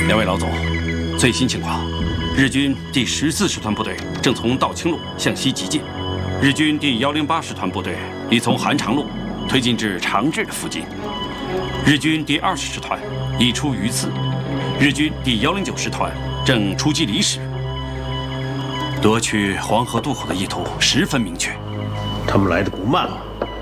两位老总，最新情况，日军第14师团部队正从道清路向西急进，日军第108师团部队已从韩长路推进至长治的附近，日军第20师团已出榆次，日军第109师团正出击离石，夺取黄河渡口的意图十分明确。 他们来的不慢了。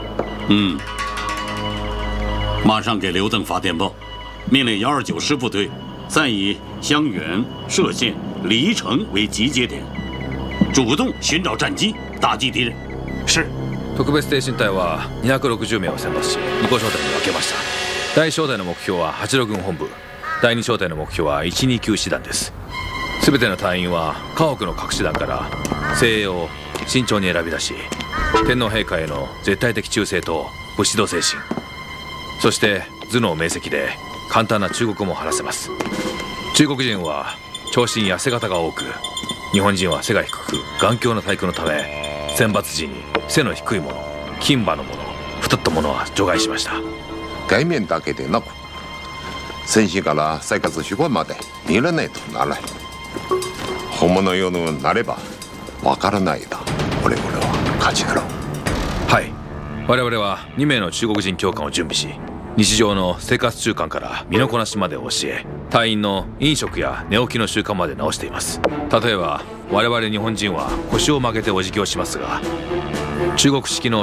马上给刘邓发电报，命令129师部队暂以襄垣、歙县、黎城为集结点，主动寻找战机，打击敌人。 是。 特別挺身隊は260名を選抜し2個小隊に分けました。第1小隊の目標は86軍本部、第2小隊の目標は129師団です。全ての隊員は河北の各師団から精鋭を慎重に選び出し、天皇陛下への絶対的忠誠と武士道精神、そして頭脳明晰で簡単な中国語も話せます。中国人は長身や背型が多く、日本人は背が低く頑強な体育のため、選抜時に背の低いもの、金馬のもの、太ったものは除外しました。 外面だけでなく、戦士から生活習慣まで見らないとならない。本物用のなればわからないだ。我々は勝ちだろう。 はい、我々は2名の中国人教官を準備し、日常の生活習慣から身のこなしまで教え、隊員の飲食や寝起きの習慣まで直しています。例えば我々日本人は腰を曲げてお辞儀をしますが、中国式の